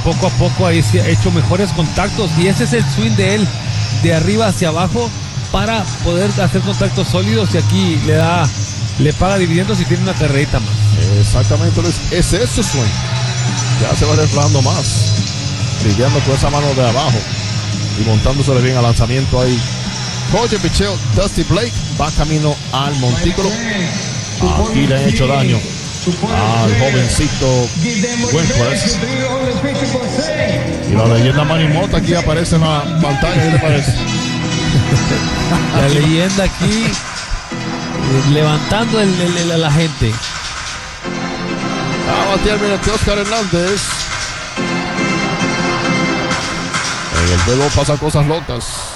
poco a poco ha hecho mejores contactos y ese es el swing de él, de arriba hacia abajo, para poder hacer contactos sólidos, y aquí le paga dividendos y tiene una carrerita más. Exactamente, ese es su swing. Ya se va reflejando más, lidiando con esa mano de abajo y montándosele bien al lanzamiento ahí. Coach picheo Dusty Blake va camino al montículo. Aquí le han hecho daño al jovencito Wentworth. Y la leyenda Manny Mota aquí aparece en la pantalla. ¿Qué te parece? La leyenda aquí levantando a la gente. A batear, mira, Oscar Hernández. En el juego pasa cosas locas.